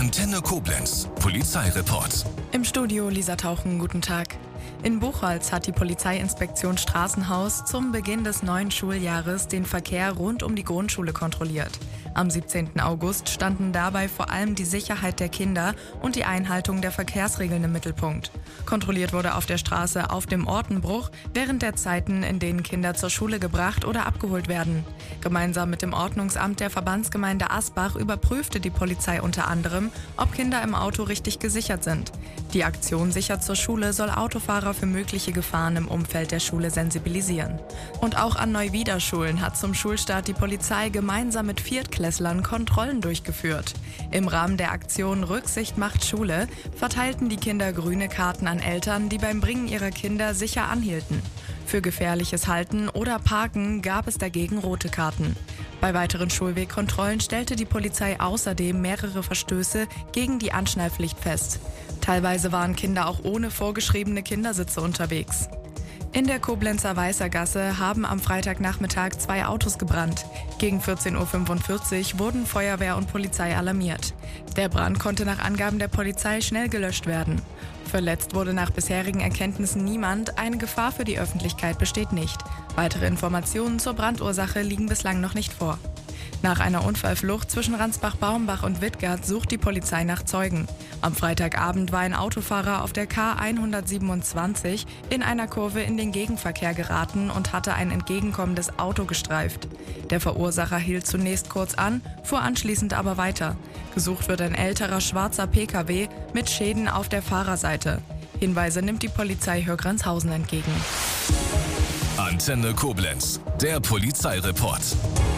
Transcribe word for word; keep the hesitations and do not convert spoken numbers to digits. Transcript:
Antenne Koblenz, Polizeireport. Im Studio Lisa Tauchen, guten Tag. In Buchholz hat die Polizeiinspektion Straßenhaus zum Beginn des neuen Schuljahres den Verkehr rund um die Grundschule kontrolliert. Am siebzehnten August standen dabei vor allem die Sicherheit der Kinder und die Einhaltung der Verkehrsregeln im Mittelpunkt. Kontrolliert wurde auf der Straße auf dem Ortenbruch während der Zeiten, in denen Kinder zur Schule gebracht oder abgeholt werden. Gemeinsam mit dem Ordnungsamt der Verbandsgemeinde Asbach überprüfte die Polizei unter anderem, ob Kinder im Auto richtig gesichert sind. Die Aktion Sicher zur Schule soll Autofahrer für mögliche Gefahren im Umfeld der Schule sensibilisieren. Und auch an Neuwiederschulen hat zum Schulstart die Polizei gemeinsam mit Viertklässlern Kontrollen durchgeführt. Im Rahmen der Aktion Rücksicht macht Schule verteilten die Kinder grüne Karten an Eltern, die beim Bringen ihrer Kinder sicher anhielten. Für gefährliches Halten oder Parken gab es dagegen rote Karten. Bei weiteren Schulwegkontrollen stellte die Polizei außerdem mehrere Verstöße gegen die Anschnallpflicht fest. Teilweise waren Kinder auch ohne vorgeschriebene Kindersitze unterwegs. In der Koblenzer Weißergasse haben am Freitagnachmittag zwei Autos gebrannt. Gegen vierzehn Uhr fünfundvierzig wurden Feuerwehr und Polizei alarmiert. Der Brand konnte nach Angaben der Polizei schnell gelöscht werden. Verletzt wurde nach bisherigen Erkenntnissen niemand, eine Gefahr für die Öffentlichkeit besteht nicht. Weitere Informationen zur Brandursache liegen bislang noch nicht vor. Nach einer Unfallflucht zwischen Ransbach-Baumbach und Wittgart sucht die Polizei nach Zeugen. Am Freitagabend war ein Autofahrer auf der K hundertsiebenundzwanzig in einer Kurve in den Gegenverkehr geraten und hatte ein entgegenkommendes Auto gestreift. Der Verursacher hielt zunächst kurz an, fuhr anschließend aber weiter. Gesucht wird ein älterer schwarzer P K W mit Schäden auf der Fahrerseite. Hinweise nimmt die Polizei Hörgranshausen entgegen. Antenne Koblenz, der Polizeireport.